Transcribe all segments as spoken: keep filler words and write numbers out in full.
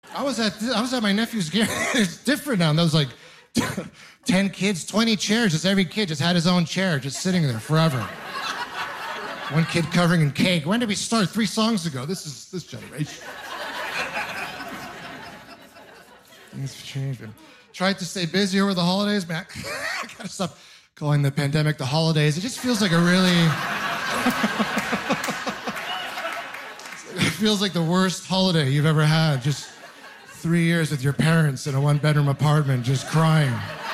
I was at I was at my nephew's game. It's different now. And there was like ten kids, twenty chairs. Just every kid just had his own chair, just sitting there forever. One kid covering in cake. When did we start? Three songs ago. This is this generation. Things have changed. Man. Tried to stay busy over the holidays, man. I gotta stop calling the pandemic the holidays. It just feels like a really. It feels like the worst holiday you've ever had. Just three years with your parents in a one-bedroom apartment, just crying.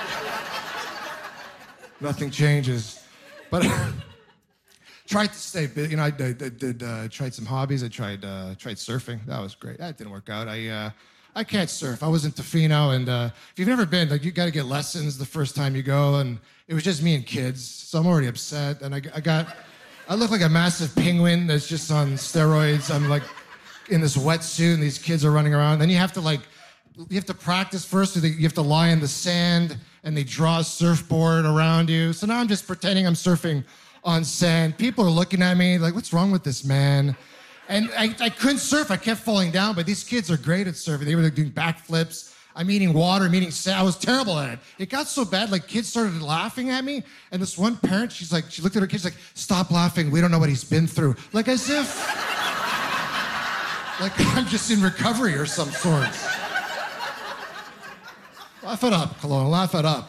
Nothing changes. But tried to stay busy. You know, I, I, I did uh, tried some hobbies. I tried uh, tried surfing. That was great. That didn't work out. I uh, I can't surf. I was in Tofino, and uh, if you've never been, like you got to get lessons the first time you go, and it was just me and kids. So I'm already upset, and I, I got. I look like a massive penguin that's just on steroids. I'm like in this wetsuit, and these kids are running around. Then you have to like, you have to practice first. So you have to lie in the sand, and they draw a surfboard around you. So now I'm just pretending I'm surfing on sand. People are looking at me like, what's wrong with this man? And I, I couldn't surf. I kept falling down, but these kids are great at surfing. They were like, doing backflips. I'm eating water, I'm eating sand. I was terrible at it. It got so bad, like kids started laughing at me. And this one parent, she's like, she looked at her kids like, stop laughing. We don't know what he's been through. Like as if, like I'm just in recovery or some sort. Laugh it up, Kelowna, laugh it up.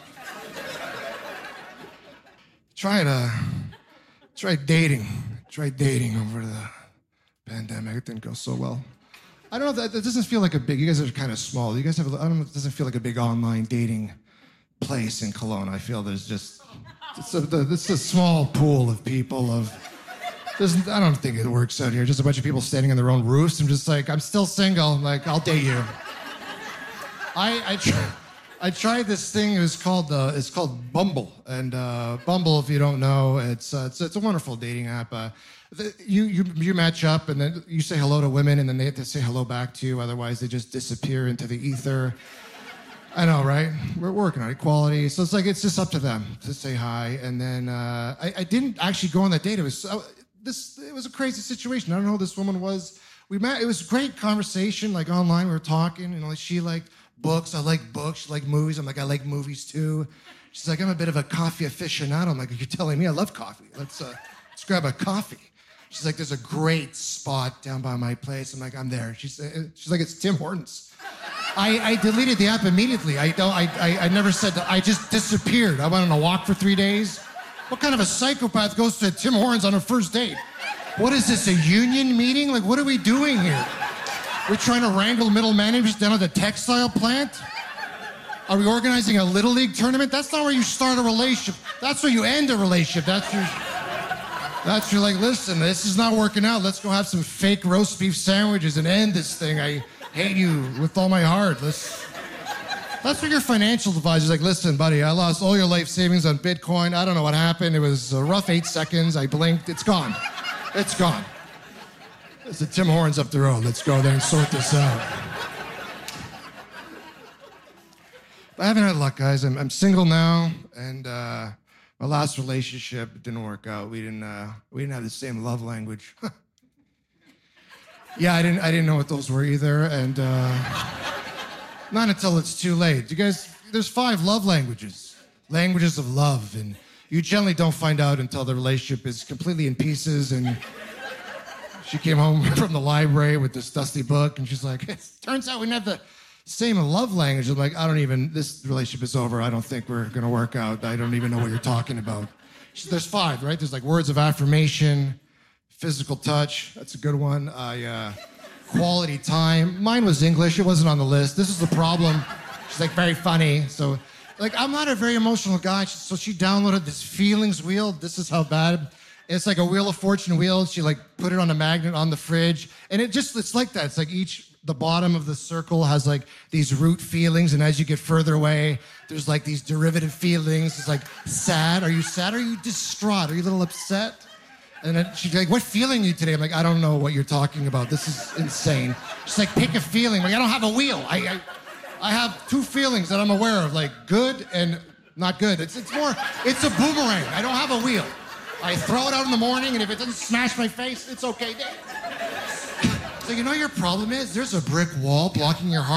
Try to, try dating. Try dating over the pandemic. It didn't go so well. I don't know, that, that doesn't feel like a big, you guys are kind of small. You guys have, I don't know, it doesn't feel like a big online dating place in Kelowna. I feel there's just, it's a, the, it's a small pool of people of, there's, I don't think it works out here. Just a bunch of people standing on their own roofs. I'm just like, I'm still single. I'm like, I'll date you. I, I, try, I tried this thing, it was called, uh, it's called Bumble. And uh, Bumble, if you don't know, it's, uh, it's, it's a wonderful dating app. Uh, The, you, you you match up, and then you say hello to women, and then they have to say hello back to you. Otherwise, they just disappear into the ether. I know, right? We're working on equality, so it's like it's just up to them to say hi. And then uh, I, I didn't actually go on that date. It was uh, this. It was a crazy situation. I don't know who this woman was. We met. It was a great conversation, like online. We were talking, you know, like she liked books. I like books. She liked movies. I'm like, I like movies too. She's like, I'm a bit of a coffee aficionado. I'm like, you're telling me I love coffee. Let's uh, let's grab a coffee. She's like, there's a great spot down by my place. I'm like, I'm there. She's, she's like, it's Tim Hortons. I, I deleted the app immediately. I don't. I, I, I never said that. I just disappeared. I went on a walk for three days. What kind of a psychopath goes to Tim Hortons on a first date? What is this, a union meeting? Like, what are we doing here? We're trying to wrangle middle managers down at the textile plant? Are we organizing a Little League tournament? That's not where you start a relationship. That's where you end a relationship. That's your... That's you're like, listen, this is not working out. Let's go have some fake roast beef sandwiches and end this thing. I hate you with all my heart. Let's... That's what your financial advisor's like, listen, buddy, I lost all your life savings on Bitcoin. I don't know what happened. It was a rough eight seconds. I blinked. It's gone. It's gone. There's the Tim Hortons up the road. Let's go there and sort this out. But I haven't had luck, guys. I'm, I'm single now, and... Uh, My last relationship didn't work out. We didn't. Uh, we didn't have the same love language. yeah, I didn't. I didn't know what those were either, and uh, not until it's too late. You guys, there's five love languages, languages of love, and you generally don't find out until the relationship is completely in pieces. And she came home from the library with this dusty book, and she's like, "It turns out we didn't have the same love language." I'm like, I don't even, this relationship is over. I don't think we're going to work out. I don't even know what you're talking about. She, there's five, right? There's like words of affirmation, physical touch. That's a good one. I, uh, quality time. Mine was English. It wasn't on the list. This is the problem. She's like, very funny. So, like, I'm not a very emotional guy. So she downloaded this feelings wheel. This is how bad. It's like a Wheel of Fortune wheel. She like put it on a magnet on the fridge. And it just, it's like that. It's like each, the bottom of the circle has like these root feelings, and as you get further away, there's like these derivative feelings. It's like sad. Are you sad? Are you distraught? Are you a little upset? And then she's like, what feeling are you today? I'm like, I don't know what you're talking about. This is insane. She's like, pick a feeling. I'm like, I don't have a wheel. I, I I have two feelings that I'm aware of, like good and not good. It's it's more, it's a boomerang. I don't have a wheel. I throw it out in the morning, and if it doesn't smash my face, it's okay. So you know your problem is? There's a brick wall blocking your heart.